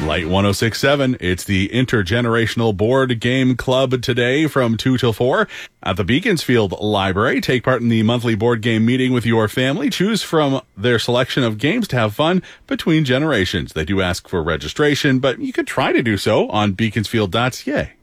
Light 106.7. It's the Intergenerational Board Game Club today from 2 till 4 at the Beaconsfield Library. Take part in the monthly board game meeting with your family. Choose from their selection of games to have fun between generations. They do ask for registration, but you could try to do so on beaconsfield.ca.